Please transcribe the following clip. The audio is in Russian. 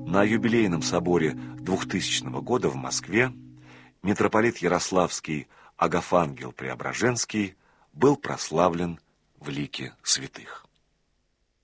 На юбилейном соборе 2000 года в Москве митрополит Ярославский Агафангел Преображенский был прославлен в лике святых.